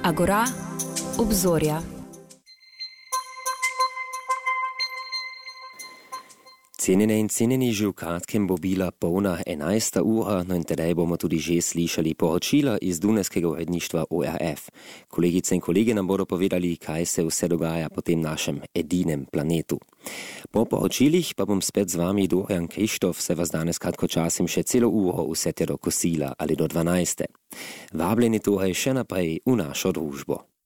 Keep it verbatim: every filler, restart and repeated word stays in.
Agora, obzorja. Cenjene in cenjeni, že v kratkem bo bila polna enajsta ura, no in tedaj bomo tudi že slišali poročila iz Dunajskega uredništva O R F. Kolegice in kolege nam bodo povedali, kaj se vse dogaja po tem našem edinem planetu. Po poročilih pa bom spet z vami, Dorian Krištof, se vas danes kratko časim še celo uro vse te do kosila ali do dvanajste. Vabljeni torej še naprej v našo družbo.